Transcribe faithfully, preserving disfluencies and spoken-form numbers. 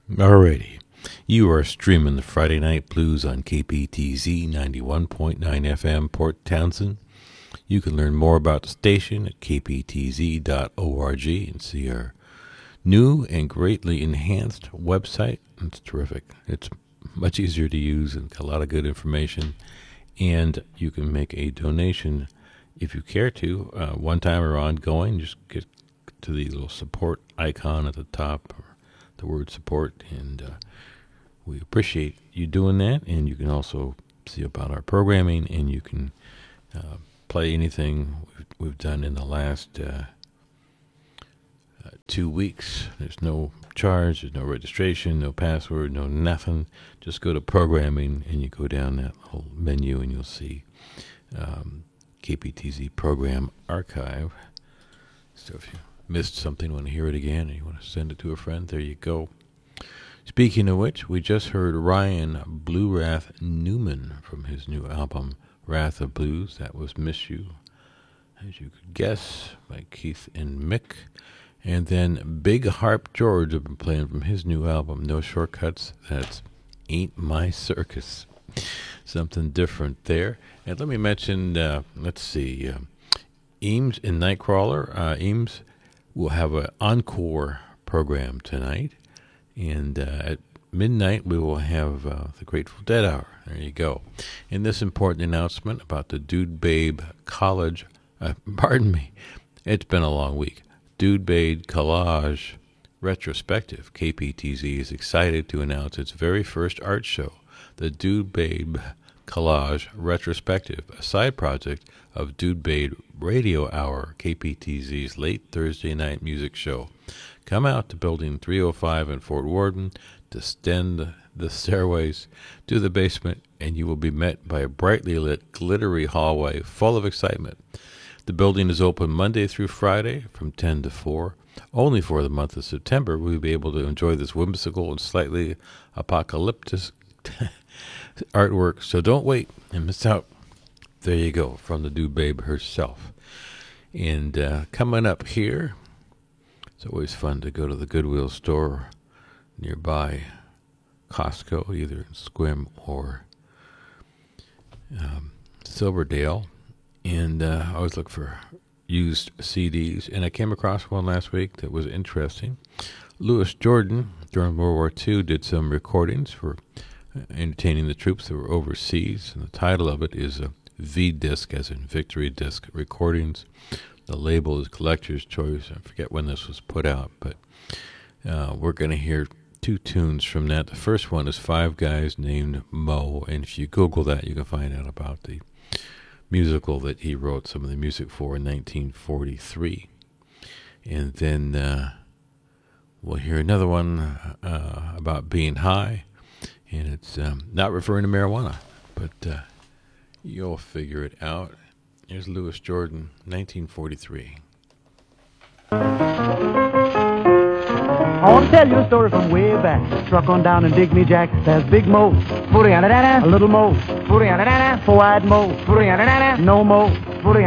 Alrighty. You are streaming the Friday Night Blues on K P T Z ninety-one point nine F M, Port Townsend. You can learn more about the station at k p t z dot org and see our new and greatly enhanced website. It's terrific. It's much easier to use and got a lot of good information. And you can make a donation if you care to, uh, one time or ongoing. Just get to the little support icon at the top, or the word support, and uh, we appreciate you doing that. And you can also see about our programming, and you can uh, play anything we've, we've done in the last uh, uh, two weeks. There's no charge, there's no registration, no password, no nothing. Just go to programming, and you go down that whole menu, and you'll see um, K P T Z program archive. So if you missed something, want to hear it again, and you want to send it to a friend, there you go. Speaking of which, we just heard Ryan Blue Wrath Newman from his new album, Wrath of Blues. That was Miss You, as you could guess, by Keith and Mick. And then Big Harp George have been playing from his new album, No Shortcuts. That's Ain't My Circus. Something different there. And let me mention, uh, let's see, uh, Eames and Nightcrawler. Uh, Eames will have an encore program tonight. And uh, at midnight, we will have uh, the Grateful Dead Hour. There you go. And this important announcement about the Dude Babe College, uh, pardon me, it's been a long week. Dude Babe Collage Retrospective. K P T Z is excited to announce its very first art show, the Dude Babe Collage Retrospective, a side project of Dude Babe Radio Hour, K P T Z's late Thursday night music show. Come out to Building three oh five in Fort Worden, descend the stairways to the basement, and you will be met by a brightly lit, glittery hallway full of excitement. The building is open Monday through Friday from ten to four. Only for the month of September will you be able to enjoy this whimsical and slightly apocalyptic artwork. So don't wait and miss out. There you go, from the Dude Babe herself. And uh, coming up here, it's always fun to go to the Goodwill store nearby Costco, either in Squim or um, Silverdale. And uh, I always look for used C Ds. And I came across one last week that was interesting. Louis Jordan, during World War Two, did some recordings for entertaining the troops that were overseas. And the title of it is a V-Disc, as in Victory Disc Recordings. The label is Collector's Choice. I forget when this was put out, but uh, we're going to hear two tunes from that. The first one is Five Guys Named Mo, and if you Google that, you can find out about the musical that he wrote some of the music for in nineteen forty-three. And then uh, we'll hear another one uh, about being high, and it's um, not referring to marijuana, but uh, you'll figure it out. Here's Louis Jordan, nineteen forty-three. I want to tell you a story from way back. Truck on down and dig me, Jack. There's Big Mo, a little Mo, four-eyed Mo, no Mo,